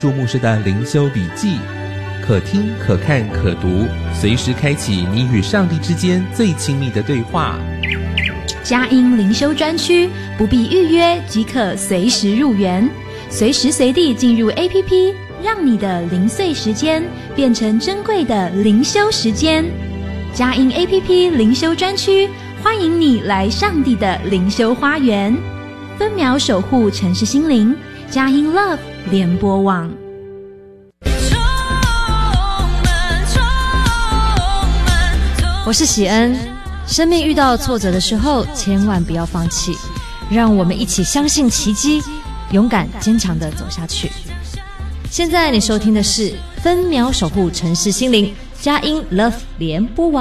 祝牧师的灵修笔记，可听可看可读，随时开启你与上帝之间最亲密的对话。 佳音灵修专区，不必预约即可随时入园，随时随地进入 APP， 让你的零碎时间变成珍贵的灵修时间。佳音 APP 灵修专区，欢迎你来上帝的灵修花园，分秒守护城市心灵。佳音 Love 联播网。 我是喜恩。生命遇到挫折的时候，千万不要放弃，让我们一起相信奇迹，勇敢坚强地走下去。现在你收听的是分秒守护城市心灵，佳音 Love 联播网。